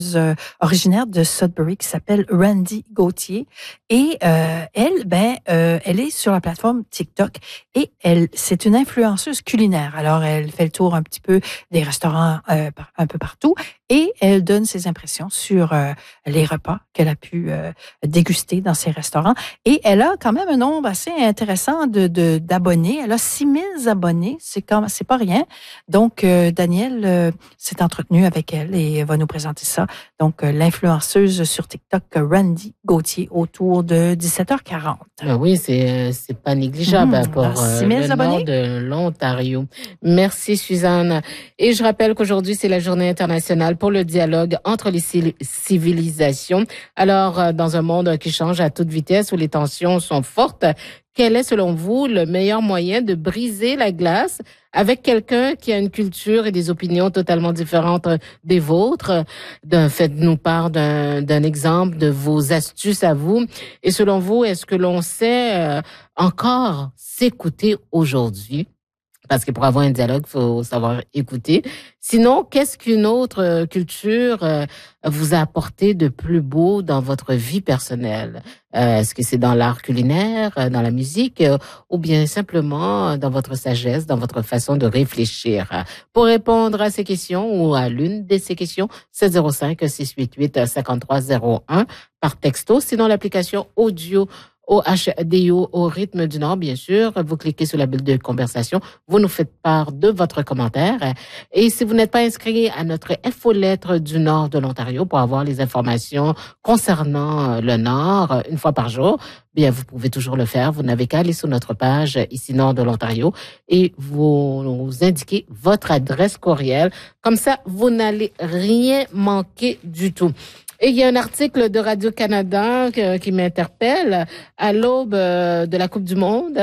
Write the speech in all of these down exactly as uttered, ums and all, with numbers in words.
euh, originaire de Sudbury qui s'appelle Randy Gauthier. Et euh, elle, ben, euh, elle est sur la plateforme TikTok et elle, c'est une influenceuse culinaire. Alors, elle fait le tour un petit peu des restaurants euh, par, un peu partout et elle donne ses impressions sur euh, les repas qu'elle a pu euh, déguster dans ces restaurants. Et elle a quand même un nombre assez intéressant de, de d'abonnés. Elle a six mille abonnés, c'est quand c'est pas rien. Donc, euh, Daniel euh, s'est entretenu avec elle et va nous présenter ça. Donc, euh, l'influenceuse sur TikTok, Randy Gauthier, autour de dix-sept heures quarante. Ben oui, c'est c'est pas négligeable mmh, pour euh, le abonnés. Nord de l'Ontario. Merci, Suzanne. Et je rappelle qu'aujourd'hui, c'est la journée internationale pour le dialogue entre les civilisations. Alors, dans un monde qui change à toute vitesse, où les tensions sont fortes, quel est, selon vous, le meilleur moyen de briser la glace avec quelqu'un qui a une culture et des opinions totalement différentes des vôtres? Faites-nous part d'un, d'un exemple de vos astuces à vous. Et selon vous, est-ce que l'on sait euh, encore s'écouter aujourd'hui? Parce que pour avoir un dialogue, il faut savoir écouter. Sinon, qu'est-ce qu'une autre culture euh, vous a apporté de plus beau dans votre vie personnelle? Euh, est-ce que c'est dans l'art culinaire, dans la musique, euh, ou bien simplement dans votre sagesse, dans votre façon de réfléchir? Pour répondre à ces questions ou à l'une de ces questions, sept zéro cinq, six huit huit, cinq trois zéro un par texto. Sinon, l'application audio au H D O au rythme du Nord, bien sûr. Vous cliquez sur la bulle de conversation. Vous nous faites part de votre commentaire. Et si vous n'êtes pas inscrit à notre infolettre du Nord de l'Ontario pour avoir les informations concernant le Nord une fois par jour, bien, vous pouvez toujours le faire. Vous n'avez qu'à aller sur notre page ici Nord de l'Ontario et vous nous indiquez votre adresse courriel. Comme ça, vous n'allez rien manquer du tout. Et il y a un article de Radio-Canada que, qui m'interpelle à l'aube de la Coupe du Monde,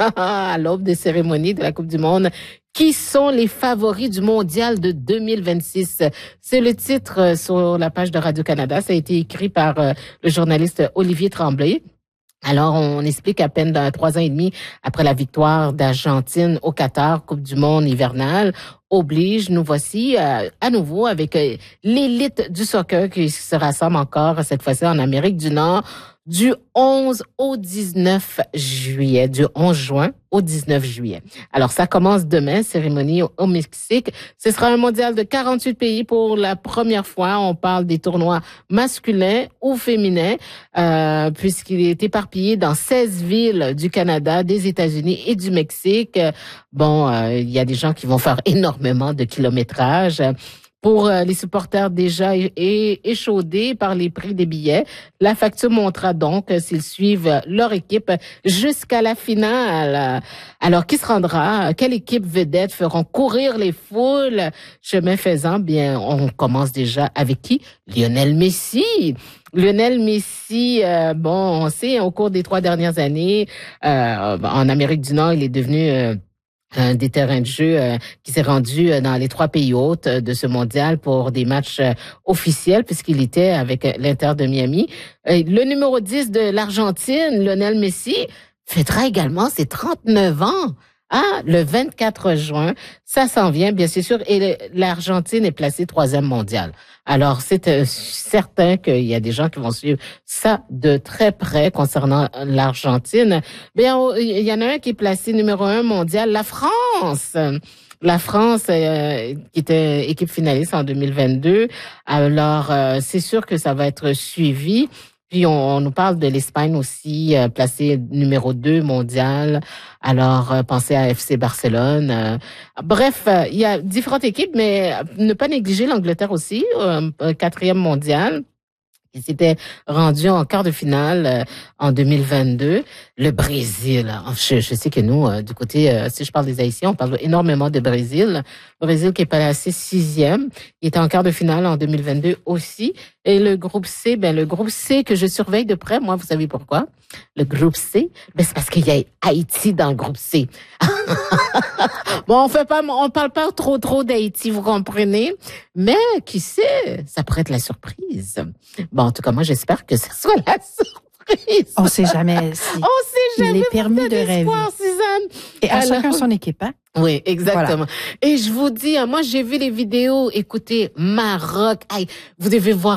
à l'aube des cérémonies de la Coupe du Monde. Qui sont les favoris du mondial de deux mille vingt-six? C'est le titre sur la page de Radio-Canada. Ça a été écrit par le journaliste Olivier Tremblay. Alors, on explique à peine dans trois ans et demi après la victoire d'Argentine au Qatar, Coupe du monde hivernale, oblige, nous voici euh, à nouveau avec euh, l'élite du soccer qui se rassemble encore, cette fois-ci en Amérique du Nord, du onze au dix-neuf juillet, du onze juin au dix-neuf juillet. Alors, ça commence demain, cérémonie au, au Mexique. Ce sera un mondial de quarante-huit pays pour la première fois. On parle des tournois masculins ou féminins, euh, puisqu'il est éparpillé dans seize villes du Canada, des États-Unis et du Mexique. Bon, euh, il y a des gens qui vont faire énormément de kilométrage. Pour les supporters déjà échaudés par les prix des billets, la facture montera donc s'ils suivent leur équipe jusqu'à la finale. Alors, qui se rendra? Quelle équipe vedette feront courir les foules? Chemin faisant, bien, on commence déjà avec qui? Lionel Messi. Lionel Messi, euh, bon, on sait, au cours des trois dernières années, euh, en Amérique du Nord, il est devenu... Euh, un des terrains de jeu euh, qui s'est rendu euh, dans les trois pays hôtes euh, de ce mondial pour des matchs euh, officiels puisqu'il était avec euh, l'Inter de Miami. Euh, le numéro dix de l'Argentine, Lionel Messi, fêtera également ses trente-neuf ans. Ah, le vingt-quatre juin, ça s'en vient, bien c'est sûr, et le, l'Argentine est placée troisième mondiale. Alors, c'est euh, certain qu'il y a des gens qui vont suivre ça de très près concernant l'Argentine. Bien, il y en a un qui est placé numéro un mondial, la France. La France, euh, qui était équipe finaliste en deux mille vingt-deux. Alors, euh, c'est sûr que ça va être suivi. Puis, on, on nous parle de l'Espagne aussi, euh, placée numéro deux mondial. Alors, euh, pensez à F C Barcelone. Euh, bref, euh, il y a différentes équipes, mais ne pas négliger l'Angleterre aussi, euh, quatrième mondial. Il s'était rendu en quart de finale euh, en deux mille vingt-deux. Le Brésil, je, je sais que nous, euh, du côté, euh, si je parle des Haïtiens, on parle énormément de Brésil. Brésil qui est placé sixième. Il était en quart de finale en deux mille vingt-deux aussi. Et le groupe C, ben le groupe C que je surveille de près, moi, vous savez pourquoi? Le groupe C, ben c'est parce qu'il y a Haïti dans le groupe C. Bon, on fait pas, on parle pas trop trop d'Haïti, vous comprenez? Mais qui sait, ça pourrait être la surprise. Bon, en tout cas, moi, j'espère que ce soit la surprise. On sait jamais. Si on sait jamais. Il est permis de rêver. Suzanne. Et à Alors, chacun son équipe, hein? Oui, exactement. Voilà. Et je vous dis, moi, j'ai vu les vidéos. Écoutez, Maroc. Aïe, vous devez voir